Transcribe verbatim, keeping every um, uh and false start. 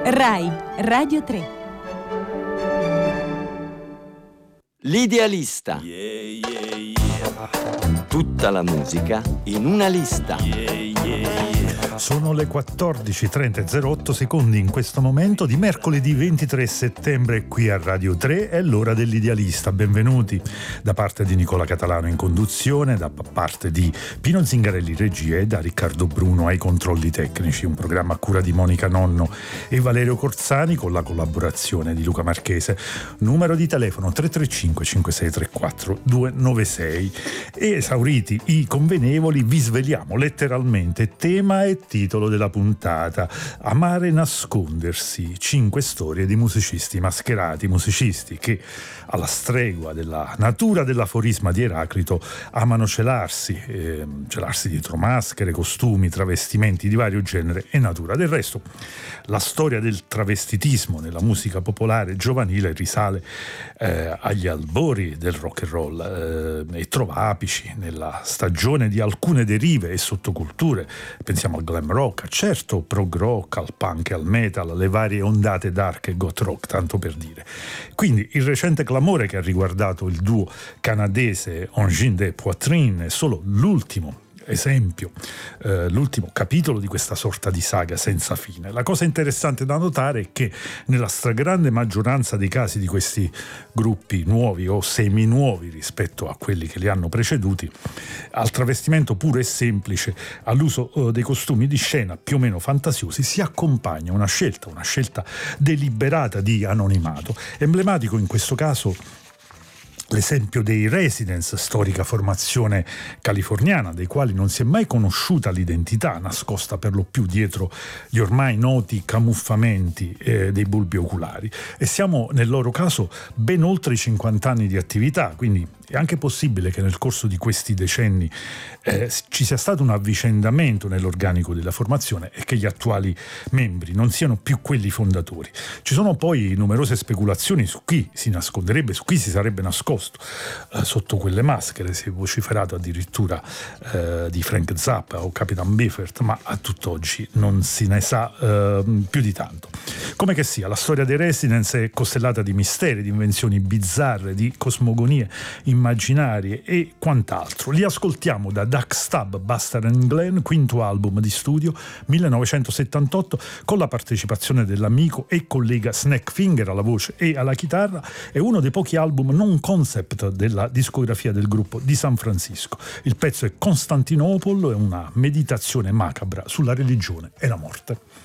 Rai Radio tre. L'idealista. Yeah, yeah, yeah. Tutta la musica in una lista. Yeah, yeah, yeah. Sono le quattordici e trenta e zero otto secondi in questo momento di mercoledì ventitré settembre qui a Radio tre. È l'ora dell'idealista. Benvenuti da parte di Nicola Catalano in conduzione, da parte di Pino Zingarelli regia e da Riccardo Bruno ai controlli tecnici. Un programma a cura di Monica Nonno e Valerio Corsani con la collaborazione di Luca Marchese. Numero di telefono tre tre cinque cinque sei tre quattro due nove sei. E esauriti i convenevoli vi sveliamo letteralmente tema e titolo della puntata: Amare nascondersi, cinque storie di musicisti mascherati, musicisti che alla stregua della natura dell'aforisma di Eraclito amano celarsi, eh, celarsi dietro maschere, costumi, travestimenti di vario genere e natura. Del resto la storia del travestitismo nella musica popolare giovanile risale eh, agli albori del rock and roll eh, e trova apici nella stagione di alcune derive e sottoculture. Pensiamo al glam rock, certo prog rock, al punk e al metal, alle varie ondate dark e goth rock, tanto per dire. Quindi il recente clamore che ha riguardato il duo canadese Engine des Poitrines è solo l'ultimo esempio, eh, l'ultimo capitolo di questa sorta di saga senza fine. La cosa interessante da notare è che nella stragrande maggioranza dei casi di questi gruppi nuovi o semi-nuovi rispetto a quelli che li hanno preceduti, al travestimento puro e semplice, all'uso eh, dei costumi di scena più o meno fantasiosi, si accompagna una scelta, una scelta deliberata di anonimato. Emblematico in questo caso l'esempio dei Residents, storica formazione californiana, dei quali non si è mai conosciuta l'identità, nascosta per lo più dietro gli ormai noti camuffamenti eh, dei bulbi oculari. E siamo nel loro caso ben oltre i cinquanta anni di attività, quindi è anche possibile che nel corso di questi decenni eh, ci sia stato un avvicendamento nell'organico della formazione e che gli attuali membri non siano più quelli fondatori. Ci sono poi numerose speculazioni su chi si nasconderebbe, su chi si sarebbe nascosto eh, sotto quelle maschere. Si è vociferato addirittura eh, di Frank Zappa o Capitan Beefheart, ma a tutt'oggi non si ne sa eh, più di tanto. Come che sia, la storia dei Residents è costellata di misteri, di invenzioni bizzarre, di cosmogonie immaginarie e quant'altro. Li ascoltiamo da Duck Stab, Buster and Glenn, quinto album di studio millenovecentosettantotto, con la partecipazione dell'amico e collega Snack Finger alla voce e alla chitarra. È uno dei pochi album non concept della discografia del gruppo di San Francisco. Il pezzo è Costantinopoli, è una meditazione macabra sulla religione e la morte.